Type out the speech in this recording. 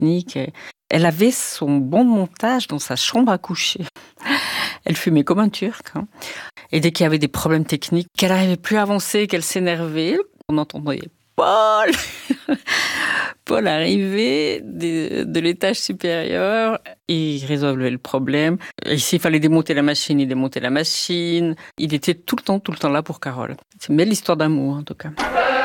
technique. Elle avait son banc de montage dans sa chambre à coucher. Elle fumait comme un turc. Et dès qu'il y avait des problèmes techniques, qu'elle n'arrivait plus à avancer, qu'elle s'énervait, on entendait Paul Paul arrivait de l'étage supérieur et il résolvait le problème. Et s'il fallait démonter la machine, il démontait la machine. Il était tout le temps là pour Carole. C'est une belle histoire d'amour, en tout cas.